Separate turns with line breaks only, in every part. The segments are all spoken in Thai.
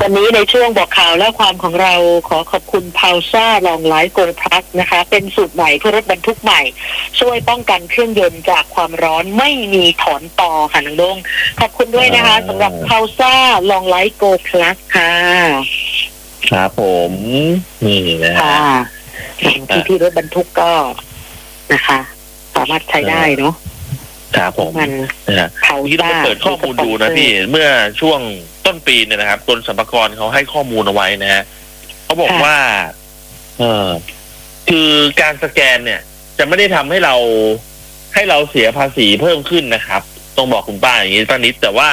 วันนี้ในช่วงบอกข่าวและความของเราขอขอบคุณพาวซ่าลองไลฟ์โกลด์พลัสนะคะเป็นสูตรใหม่เพื่อรถบรรทุกใหม่ช่วยป้องกันเครื่องยนต์จากความร้อนไม่มีถอนต่อค่ะน้องดงขอบคุณด้วยนะคะสำหรับพาวซ่าลองไลฟ์โกลด์พลัสค่ะ
ครับผมนี่นะ
ค่ะที่รถบรรทุกก็นะคะสามารถใช้ได้เนาะ
ครับผม
มัน
ที่เราเปิดข้อมูลดูนะพี่เมื่อช่วงต้นปีเนี่ยนะครับกรมสรรพากรเขาให้ข้อมูลเอาไว้นะฮะเขาบอกว่าคือการสแกนเนี่ยจะไม่ได้ทำให้เราเสียภาษีเพิ่มขึ้นนะครับต้องบอกคุณป้าอย่างนี้ป้านิดแต่ว่า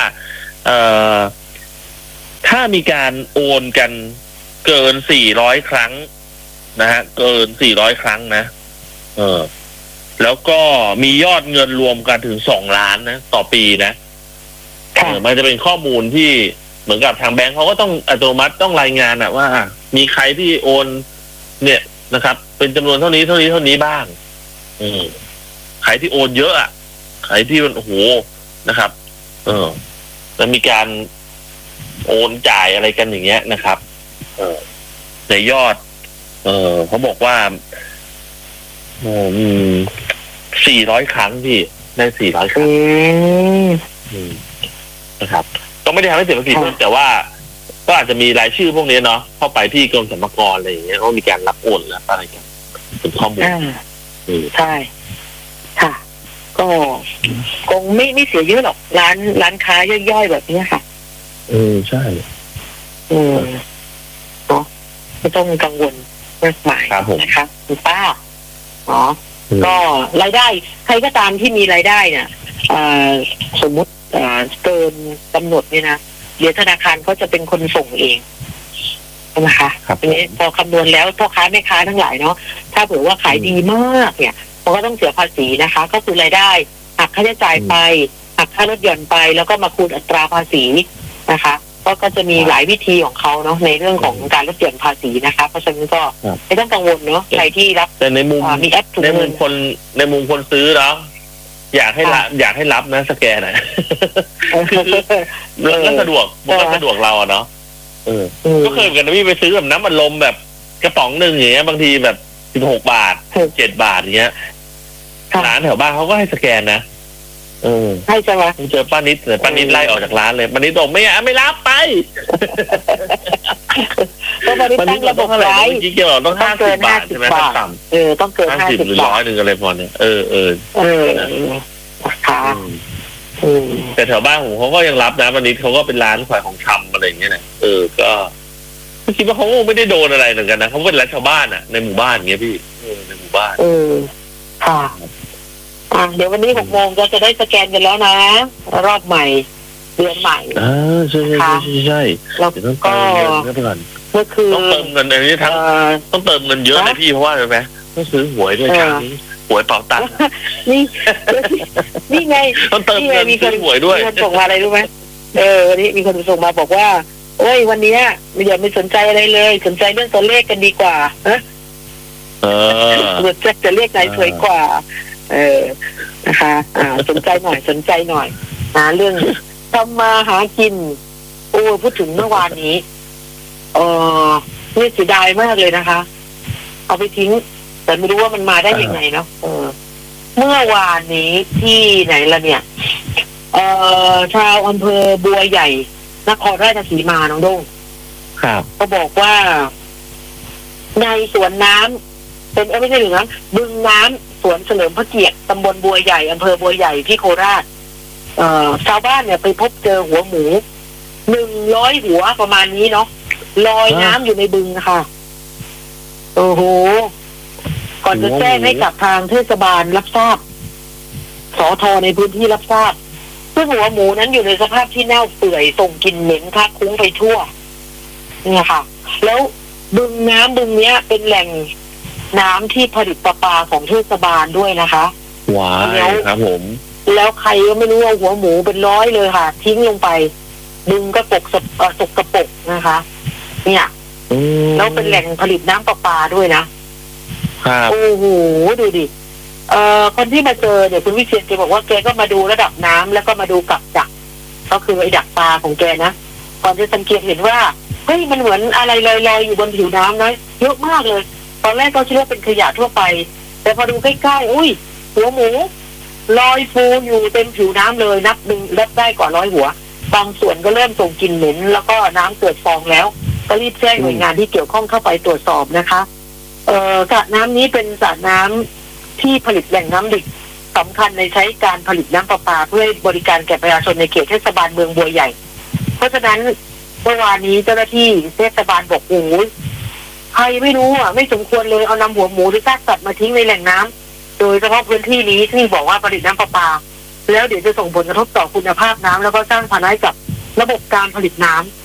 ถ้ามีการโอนกันเกิน400ครั้งนะฮะเกิน400ครั้งนะแล้วก็มียอดเงินรวมกันถึง2 ล้านนะต่อปีนะมันจะเป็นข้อมูลที่เหมือนกับทางแบงก์เขาก็ต้องอัตโนมัติต้องรายงานว่ามีใครที่โอนเนี่ยนะครับเป็นจำนวนเท่านี้บ้างใครที่โอนเยอะใครที่มันโอ้โหนะครับแล้วมีการโอนจ่ายอะไรกันอย่างเงี้ยนะครับในยอดเขาบอกว่า400ครั้งพี่ได้400ครั้งนะครับก็ไม่ได้ทำให้เสียภาษีเพิ่มแต่ว่าก็อาจจะมีรายชื่อพวกนี้เนาะเข้าไปที่กรมสรรพากรอะไรอย่างเงี้ยเขามีการรับโอนแล้วอะไรกันเป็นข้อมูล
ใช่ค่ะก็คงไม่เสียเยอะหรอกร้านค้าย่อยๆแบบนี้ค่ะ
ใช่
เนาะไม่ต้องกังวลมากมายนะคะคุณป้าก็รายได้ใครก็ตามที่มีรายได้เนี่ยสมมุติเกินกำหนดเนี่ยนะเดี๋ยวธนาคารเขาจะเป็นคนส่งเองนะคะทีนี้พอคำนวณแล้วพ่อค้าแม่ค้าทั้งหลายเนาะถ้าเผื่อว่าขายดีมากเนี่ยมันก็ต้องเสียภาษีนะคะก็คือรายได้หักค่าใช้จ่ายไปหักค่าลดหย่อนไปแล้วก็มาคูณอัตราภาษีนะคะก็จะมีหลายวิธีของเขาเนาะในเรื่องของการลดหย่อนภาษีนะคะเพราะฉะนั้นก็ไม่ต้องกังวลเนาะใครที่รับ
แต่ในมุม
มีแอป
ในมุมคนซื้อแล้วอยากให้รับนะสแกนนะคือมันก็สะดวกเราเนาะก็เคยเหมือนกันนะพี่ไปซื้อแบบน้ำอัดลมแบบกระป๋องหนึ่งอย่างเงี้ยบางทีแบบ16 บาท7 บาทอย่างเงี้ยร้านแถวบ้านเขาก็ให้สแกนนะ
ให้ใช่ไหม
เจอป้านิดแต่ป้านิดไล่ออกจากร้านเลยป้านิดบอกไม่รับไป
ก็ป้านิดตั้งระบบไว้
จริงๆเราต้อง50 บาทใช่ไหมต่
ำต้องเกิน50
หรือ100นึงอะไรพอเนี่ย
ค่ะ
แต่แถวบ้านผมเขาก็ยังรับนะป้านิดเขาก็เป็นร้านขายของชำอะไรอย่างเงี้ยนะก็คิดว่าเขาไม่ได้โดนอะไรเหมือนกันนะเขาเป็นร้านชาวบ้านในหมู่บ้านอย่างเงี้ยพี่ในหมู่บ้าน
ค่ะเดี๋ยววันนี้6 โมงก็จะได้สแกนกันแล้วนะรอบใหม่เดือนใหม่
ใช่
แล้วก็เมื่อคืน
ต้องเติมเงินอันนี้ทั้งต้องเติมเงินเยอะเลยพี่เพราะว่าอะไรไหมต้องซื้อหวยด้วยครั้งนี้หวยเป่าตังค์
นี่ไง
ต้องเติมเงินซื้อหวยด้วย
มีคนส่งมาอะไรรู้ไหมวันนี้มีคนส่งมาบอกว่าโอ้ยวันนี้อย่าไปสนใจอะไรเลยสนใจเรื่องตัวเลขกันดีกว่าจะเลขไหนสวยกว่านะคะสนใจหน่อยเรื่องทำมาหากินพูดถึงเมื่อวานนี้นี่เสียดายมากเลยนะคะเอาไปทิ้งแต่ไม่รู้ว่ามันมาได้ยังไงเนาะเมื่อวานนี้ที่ไหนละเนี่ยชาวอำเภอบัวใหญ่นครราชสีมาน้องโด้ง
ครับ
ก็บอกว่าในสวนน้ำเป็นไม่ใช่หรือนะบึงน้ำสวนเฉลิมพระเกียรติตำบลบัวใหญ่อำเภอบัวใหญ่ที่โคราชชาวบ้านเนี่ยไปพบเจอหัวหมู100 หัวประมาณนี้เนาะลอยน้ำอยู่ในบึงค่ะโอ้โหก่อนจะแจ้งให้กับทางเทศบาลรับทราบสท.ในพื้นที่รับทราบซึ่งหัวหมูนั้นอยู่ในสภาพที่เน่าเปื่อยส่งกลิ่นเหม็นคละคลุ้งไปทั่วเนี่ยค่ะแล้วบึงน้ำบึงเนี้ยเป็นแหล่งน้ำที่ผลิตประปาของเทศบาลด้วยนะคะ
ว้าวครับผม
แล้วใครก็ไม่รู้เอาหัวหมูเป็นร้อยเลยค่ะทิ้งลงไปบึงก็สกปรกนะคะเนี่ยแล้วเป็นแหล่งผลิตน้ำประปาด้วยนะโอ้โหดูดิคนที่มาเจอเนี่ยคุณวิเชียรแกบอกว่าแกก็มาดูระดับน้ำแล้วก็มาดูกับดักก็คือไอ้ดักปลาของแกนะก่อนจะสังเกตเห็นว่าเฮ้ยมันเหมือนอะไรลอยๆอยู่บนผิวน้ำนะเยอะมากเลย ตอนแรกก็คิดว่าเป็นขยะทั่วไป แต่พอดูใกล้ๆอุ้ยหัวหมูลอยฟูอยู่เต็มผิวน้ำเลยนับได้กว่า100 หัวบางส่วนก็เริ่มส่งกลิ่นเหม็นแล้วก็น้ำเกิดฟองแล้วก็รีบแจ้งหน่วยงานที่เกี่ยวข้องเข้าไปตรวจสอบนะคะสระน้ำนี้เป็นสระน้ำที่ผลิตแหล่งน้ำดิบสำคัญในใช้การผลิตน้ำประปาเพื่อให้บริการแก่ประชาชนในเขตเทศบาลเมืองบัวใหญ่เพราะฉะนั้นเมื่อวานนี้เจ้าหน้าที่เทศบาลบอกโอ้ยใครไม่รู้อ่ะไม่สมควรเลยเอานำหัวหมูหรือซากสัตว์มาทิ้งในแหล่งน้ำโดยเฉพาะพื้นที่นี้ที่บอกว่าผลิตน้ำประปาแล้วเดี๋ยวจะส่งผลกระทบต่อคุณภาพน้ำแล้วก็สร้างภาระให้กับระบบการผลิตน้